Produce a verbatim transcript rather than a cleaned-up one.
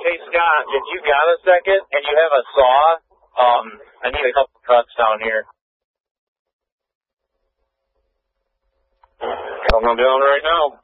Hey, Scott, if you got a second and you have a saw, um, I need a couple cuts down here. I'm doing right now.